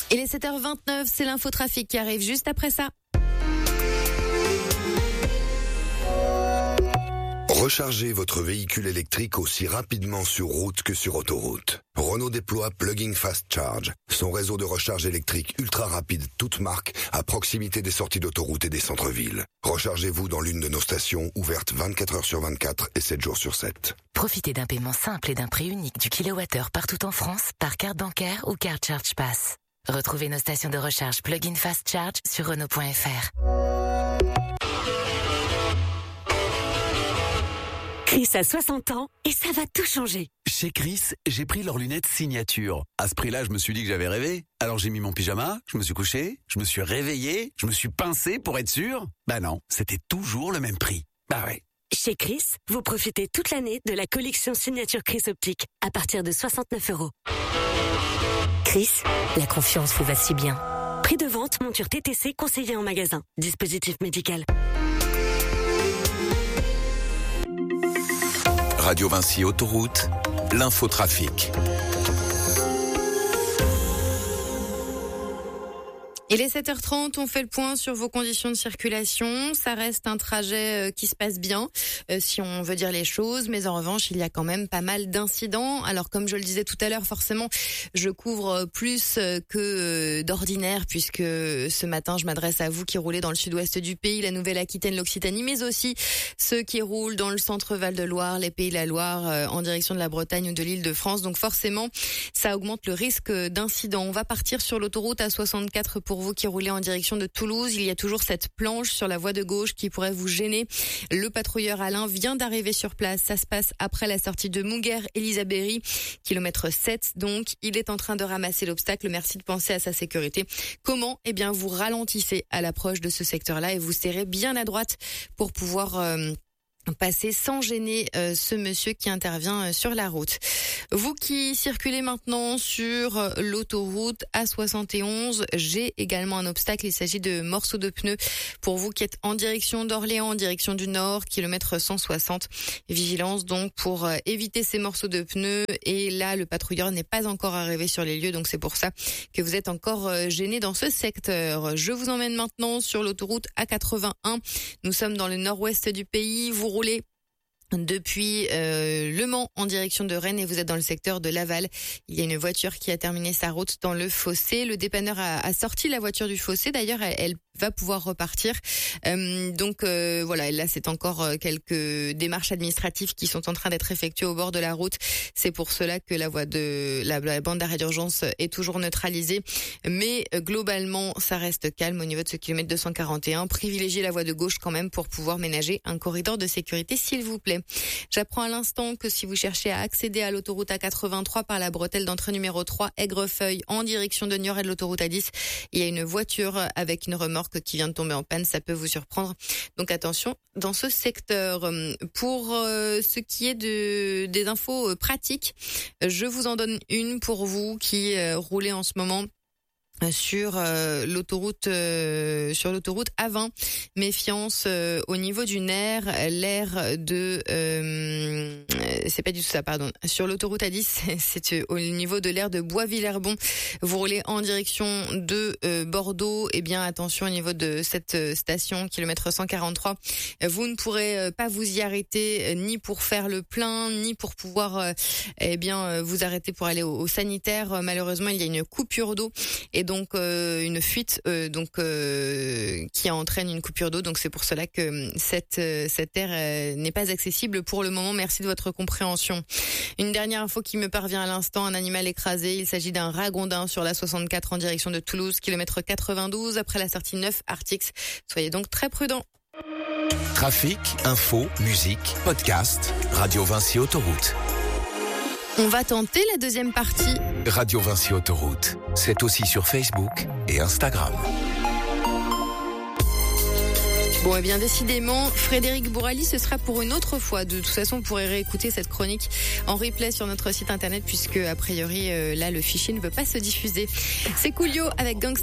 Et les 7h29, c'est l'infotrafic qui arrive juste après ça. Rechargez votre véhicule électrique aussi rapidement sur route que sur autoroute. Renault déploie Plug-in Fast Charge, son réseau de recharge électrique ultra rapide toute marque à proximité des sorties d'autoroute et des centres-villes. Rechargez-vous dans l'une de nos stations ouvertes 24 heures sur 24 et 7 jours sur 7. Profitez d'un paiement simple et d'un prix unique du kilowattheure partout en France par carte bancaire ou carte Charge Pass. Retrouvez nos stations de recharge Plug-in Fast Charge sur Renault.fr. Chris a 60 ans et ça va tout changer. Chez Chris, j'ai pris leurs lunettes signature. À ce prix-là, je me suis dit que j'avais rêvé. Alors j'ai mis mon pyjama, je me suis couché, je me suis réveillé, je me suis pincé pour être sûr. Bah non, c'était toujours le même prix. Bah ouais. Chez Chris, vous profitez toute l'année de la collection signature Chris Optique à partir de 69 €. Chris, la confiance vous va si bien. Prix de vente, monture TTC conseillée en magasin. Dispositif médical. Radio Vinci Autoroute, l'infotrafic. Il est 7h30, on fait le point sur vos conditions de circulation. Ça reste un trajet qui se passe bien, si on veut dire les choses. Mais en revanche, il y a quand même pas mal d'incidents. Alors, comme je le disais tout à l'heure, forcément, je couvre plus que d'ordinaire, puisque ce matin, je m'adresse à vous qui roulez dans le sud-ouest du pays, la Nouvelle-Aquitaine, l'Occitanie, mais aussi ceux qui roulent dans le centre Val-de-Loire, les Pays de la Loire, en direction de la Bretagne ou de l'Île-de-France. Donc forcément, ça augmente le risque d'incident. On va partir sur l'autoroute A64 pour vous qui roulez en direction de Toulouse. Il y a toujours cette planche sur la voie de gauche qui pourrait vous gêner. Le patrouilleur Alain vient d'arriver sur place. Ça se passe après la sortie de Mouguer-Élisabéry, kilomètre 7. Donc, il est en train de ramasser l'obstacle. Merci de penser à sa sécurité. Comment? Eh bien, vous ralentissez à l'approche de ce secteur-là et vous serrez bien à droite pour pouvoir passer sans gêner ce monsieur qui intervient sur la route. Vous qui circulez maintenant sur l'autoroute A71, j'ai également un obstacle. Il s'agit de morceaux de pneus pour vous qui êtes en direction d'Orléans, en direction du Nord, kilomètre 160. Vigilance donc pour éviter ces morceaux de pneus. Et là, le patrouilleur n'est pas encore arrivé sur les lieux, donc c'est pour ça que vous êtes encore gêné dans ce secteur. Je vous emmène maintenant sur l'autoroute A81. Nous sommes dans le nord-ouest du pays. Vous roulez depuis Le Mans en direction de Rennes et vous êtes dans le secteur de Laval. Il y a une voiture qui a terminé sa route dans le fossé. Le dépanneur a sorti la voiture du fossé. D'ailleurs, elle va pouvoir repartir. Donc voilà, là c'est encore quelques démarches administratives qui sont en train d'être effectuées au bord de la route. C'est pour cela que la voie de la bande d'arrêt d'urgence est toujours neutralisée. Mais globalement, ça reste calme au niveau de ce kilomètre 241. Privilégiez la voie de gauche quand même pour pouvoir ménager un corridor de sécurité, s'il vous plaît. J'apprends à l'instant que si vous cherchez à accéder à l'autoroute A83 par la bretelle d'entrée numéro 3, Aigrefeuille, en direction de Niort et de l'autoroute A10, il y a une voiture avec une remorque qui vient de tomber en panne. Ça peut vous surprendre. Donc attention dans ce secteur. Pour ce qui est des infos pratiques, je vous en donne une pour vous qui roulez en ce moment sur l'autoroute A20. Méfiance au niveau du nerf, l'air de c'est pas du tout ça, pardon. Sur l'autoroute A10, c'est au niveau de l'aire de Bois-Villerbon. Vous roulez en direction de Bordeaux. Eh bien, attention au niveau de cette station, kilomètre 143. Vous ne pourrez pas vous y arrêter, ni pour faire le plein, ni pour pouvoir vous arrêter pour aller au sanitaire. Malheureusement, il y a une coupure d'eau et donc une fuite qui entraîne une coupure d'eau. Donc c'est pour cela que cette aire n'est pas accessible pour le moment. Merci de votre compréhension. Une dernière info qui me parvient à l'instant, un animal écrasé. Il s'agit d'un ragondin sur la 64 en direction de Toulouse, kilomètre 92, après la sortie 9 Artix. Soyez donc très prudents. Trafic, info, musique, podcast, Radio Vinci Autoroute. On va tenter la deuxième partie. Radio Vinci Autoroute, c'est aussi sur Facebook et Instagram. Bon, eh bien, décidément, Frédéric Bourali, ce sera pour une autre fois. De toute façon, vous pourrez réécouter cette chronique en replay sur notre site internet puisque, a priori, là, le fichier ne veut pas se diffuser. C'est Coolio avec Gangsta.